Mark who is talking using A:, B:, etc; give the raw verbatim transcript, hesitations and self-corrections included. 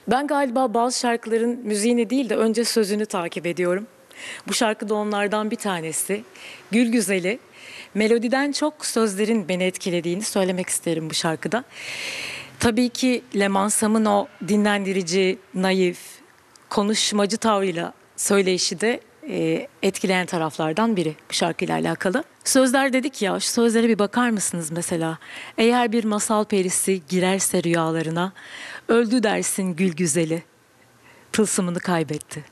A: Ben galiba bazı şarkıların müziğini değil de önce sözünü takip ediyorum. Bu şarkı da onlardan bir tanesi. Gül Güzeli. Melodiden çok sözlerin beni etkilediğini söylemek isterim bu şarkıda. Tabii ki Leman Sam'ın o dinlendirici, naif, konuşmacı tavrıyla söyleyişi de e, etkileyen taraflardan biri bu şarkıyla alakalı. Sözler dedik ya, şu sözlere bir bakar mısınız mesela? Eğer bir masal perisi girerse rüyalarına, öldü dersin gül güzeli, tılsımını kaybetti.